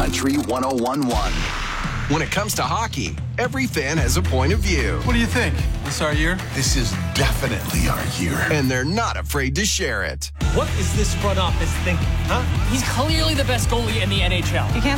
Country 101.1. When it comes to hockey, every fan has a point of view. What do you think? This our year? This is definitely our year. And they're not afraid to share it. What is this front office thinking, huh? He's clearly the best goalie in the NHL. You can't